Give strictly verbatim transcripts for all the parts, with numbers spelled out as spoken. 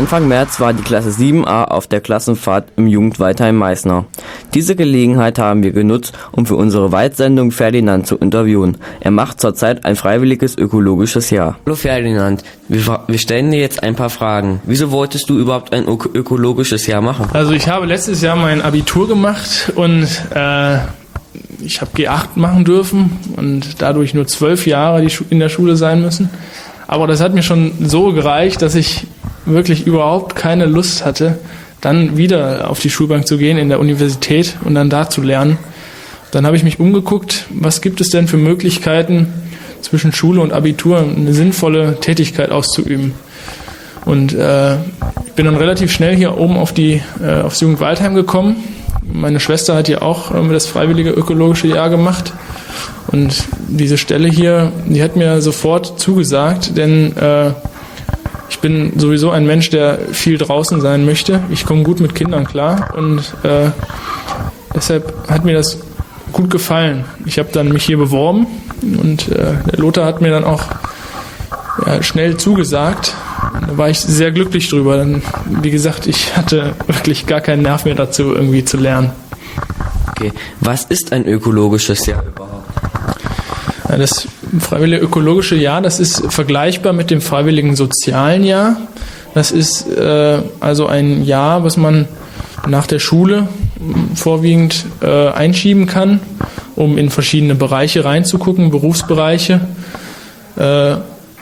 Anfang März war die Klasse sieben a auf der Klassenfahrt im Jugendwaldheim Meißner. Diese Gelegenheit haben wir genutzt, um für unsere Waldsendung Ferdinand zu interviewen. Er macht zurzeit ein freiwilliges ökologisches Jahr. Hallo Ferdinand, wir, wir stellen dir jetzt ein paar Fragen. Wieso wolltest du überhaupt ein ök- ökologisches Jahr machen? Also ich habe letztes Jahr mein Abitur gemacht und äh, ich habe G acht machen dürfen und dadurch nur zwölf Jahre in der Schule sein müssen. Aber das hat mir schon so gereicht, dass ich wirklich überhaupt keine Lust hatte, dann wieder auf die Schulbank zu gehen in der Universität und dann da zu lernen. Dann habe ich mich umgeguckt, was gibt es denn für Möglichkeiten, zwischen Schule und Abitur eine sinnvolle Tätigkeit auszuüben. Und äh, ich bin dann relativ schnell hier oben auf die, äh, aufs Jugendwaldheim gekommen. Meine Schwester hat hier auch äh, das freiwillige ökologische Jahr gemacht. Und diese Stelle hier, die hat mir sofort zugesagt, denn äh, ich bin sowieso ein Mensch, der viel draußen sein möchte. Ich komme gut mit Kindern klar und äh, deshalb hat mir das gut gefallen. Ich habe dann mich hier beworben und äh, der Lothar hat mir dann auch ja, schnell zugesagt. Da war ich sehr glücklich drüber. Denn, wie gesagt, ich hatte wirklich gar keinen Nerv mehr dazu, irgendwie zu lernen. Okay, was ist ein ökologisches Jahr überhaupt? Ja, das freiwillige ökologische Jahr, das ist vergleichbar mit dem freiwilligen sozialen Jahr. Das ist äh, also ein Jahr, was man nach der Schule vorwiegend äh, einschieben kann, um in verschiedene Bereiche reinzugucken, Berufsbereiche, äh,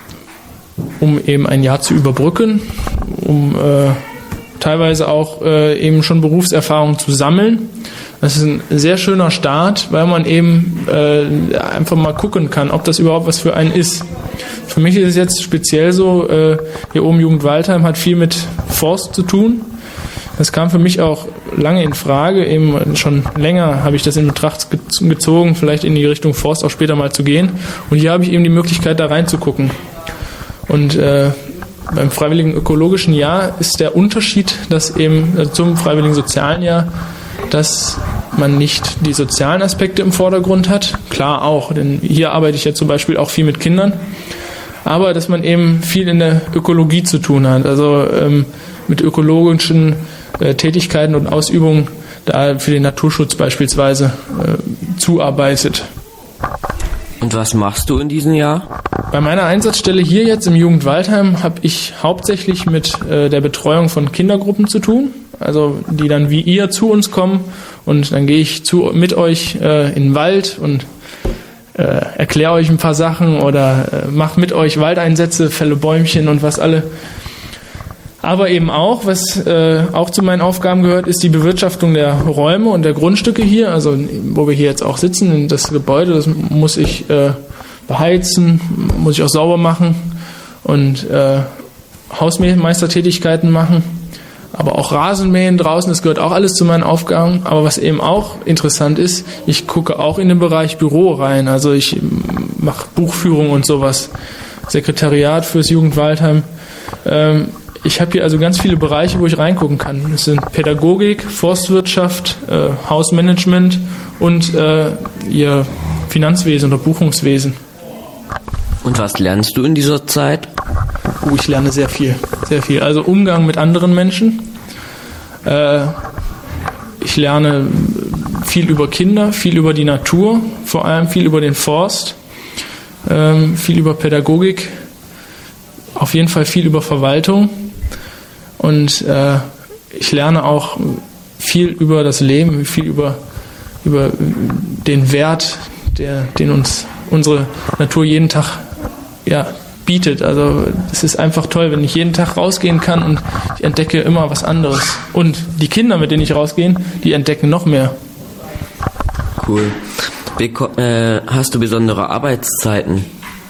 um eben ein Jahr zu überbrücken, um äh, teilweise auch äh, eben schon Berufserfahrung zu sammeln. Das ist ein sehr schöner Start, weil man eben äh, einfach mal gucken kann, ob das überhaupt was für einen ist. Für mich ist es jetzt speziell so, äh, hier oben Jugendwaldheim hat viel mit Forst zu tun. Das kam für mich auch lange in Frage, eben schon länger habe ich das in Betracht gezogen, vielleicht in die Richtung Forst auch später mal zu gehen. Und hier habe ich eben die Möglichkeit, da reinzugucken. Und äh, beim freiwilligen ökologischen Jahr ist der Unterschied, dass eben also zum freiwilligen sozialen Jahr, dass man nicht die sozialen Aspekte im Vordergrund hat. Klar auch, denn hier arbeite ich ja zum Beispiel auch viel mit Kindern. Aber dass man eben viel in der Ökologie zu tun hat, also ähm, mit ökologischen äh, Tätigkeiten und Ausübungen da für den Naturschutz beispielsweise äh, zuarbeitet. Und was machst du in diesem Jahr? Bei meiner Einsatzstelle hier jetzt im Jugendwaldheim habe ich hauptsächlich mit äh, der Betreuung von Kindergruppen zu tun, also die dann wie ihr zu uns kommen und dann gehe ich zu, mit euch äh, in den Wald und äh, erkläre euch ein paar Sachen oder äh, mache mit euch Waldeinsätze, fälle Bäumchen und was alle. Aber eben auch, was äh, auch zu meinen Aufgaben gehört, ist die Bewirtschaftung der Räume und der Grundstücke hier, also wo wir hier jetzt auch sitzen, das Gebäude, das muss ich äh, beheizen, muss ich auch sauber machen und äh, Hausmeistertätigkeiten machen, aber auch Rasenmähen draußen, das gehört auch alles zu meinen Aufgaben. Aber was eben auch interessant ist, ich gucke auch in den Bereich Büro rein, also ich mache Buchführung und sowas, Sekretariat fürs Jugendwaldheim. Ähm, ich habe hier also ganz viele Bereiche, wo ich reingucken kann. Das sind Pädagogik, Forstwirtschaft, äh, Hausmanagement und äh, ihr Finanzwesen oder Buchungswesen. Und was lernst du in dieser Zeit? Oh, ich lerne sehr viel, sehr viel. Also Umgang mit anderen Menschen. Äh, ich lerne viel über Kinder, viel über die Natur, vor allem viel über den Forst, ähm, viel über Pädagogik, auf jeden Fall viel über Verwaltung. Und äh, ich lerne auch viel über das Leben, viel über, über den Wert, der, den uns unsere Natur jeden Tag ja, bietet. Also es ist einfach toll, wenn ich jeden Tag rausgehen kann und ich entdecke immer was anderes. Und die Kinder, mit denen ich rausgehe, die entdecken noch mehr. Cool. Beko- äh, hast du besondere Arbeitszeiten?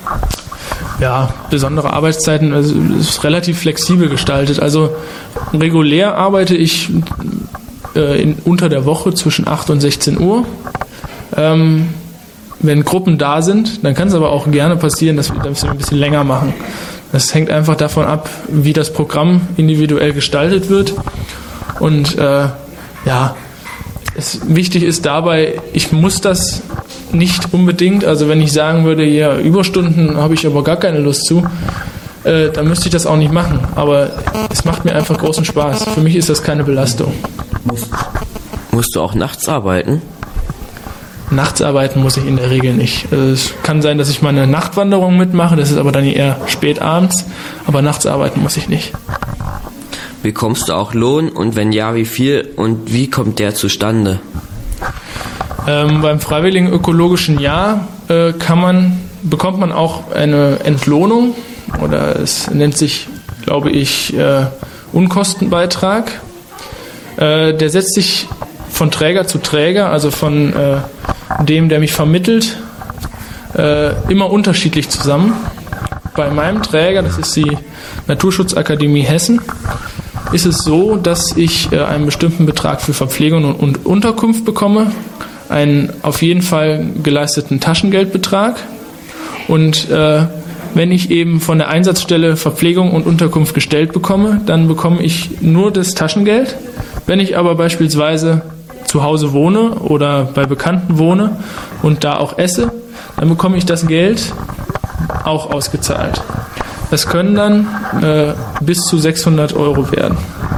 Ja, besondere Arbeitszeiten, also es ist relativ flexibel gestaltet. Also regulär arbeite ich äh, in, unter der Woche zwischen acht und sechzehn Uhr. Ähm, Wenn Gruppen da sind, dann kann es aber auch gerne passieren, dass wir das ein bisschen länger machen. Das hängt einfach davon ab, wie das Programm individuell gestaltet wird. Und äh, ja, es, wichtig ist dabei, ich muss das nicht unbedingt, also wenn ich sagen würde, ja, Überstunden habe ich aber gar keine Lust zu, äh, dann müsste ich das auch nicht machen. Aber es macht mir einfach großen Spaß. Für mich ist das keine Belastung. Musst du auch nachts arbeiten? Nachts arbeiten muss ich in der Regel nicht. Es kann sein, dass ich mal eine Nachtwanderung mitmache, das ist aber dann eher spät abends, aber nachts arbeiten muss ich nicht. Bekommst du auch Lohn und wenn ja, wie viel und wie kommt der zustande? Ähm, beim Freiwilligen Ökologischen Jahr äh, kann man, bekommt man auch eine Entlohnung oder es nennt sich, glaube ich, äh, Unkostenbeitrag. Äh, der setzt sich von Träger zu Träger, also von äh, dem, der mich vermittelt, äh, immer unterschiedlich zusammen. Bei meinem Träger, das ist die Naturschutzakademie Hessen, ist es so, dass ich äh, einen bestimmten Betrag für Verpflegung und, und Unterkunft bekomme, einen auf jeden Fall geleisteten Taschengeldbetrag und äh, wenn ich eben von der Einsatzstelle Verpflegung und Unterkunft gestellt bekomme, dann bekomme ich nur das Taschengeld. Wenn ich aber beispielsweise zu Hause wohne oder bei Bekannten wohne und da auch esse, dann bekomme ich das Geld auch ausgezahlt. Das können dann äh, bis zu sechshundert Euro werden.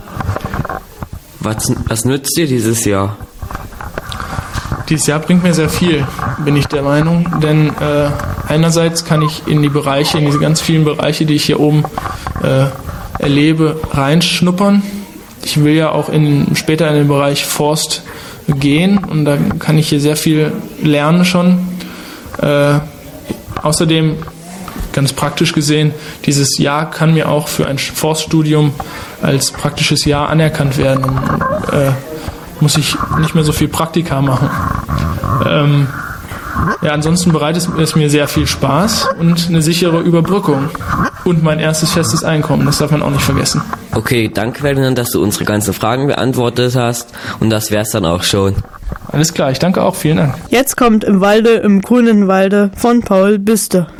Was, was nützt dir dieses Jahr? Dieses Jahr bringt mir sehr viel, bin ich der Meinung, denn äh, einerseits kann ich in die Bereiche, in diese ganz vielen Bereiche, die ich hier oben äh, erlebe, reinschnuppern. Ich will ja auch in, später in den Bereich Forst gehen und da kann ich hier sehr viel lernen schon. Äh, außerdem, ganz praktisch gesehen, dieses Jahr kann mir auch für ein Forststudium als praktisches Jahr anerkannt werden. Und, äh, muss ich nicht mehr so viel Praktika machen. Ähm, ja, ansonsten bereitet es mir sehr viel Spaß und eine sichere Überbrückung. Und mein erstes festes Einkommen, das darf man auch nicht vergessen. Okay, danke Ferdinand, dass du unsere ganzen Fragen beantwortet hast und das wär's dann auch schon. Alles klar, ich danke auch, vielen Dank. Jetzt kommt Im Walde, im grünen Walde von Paul Büste.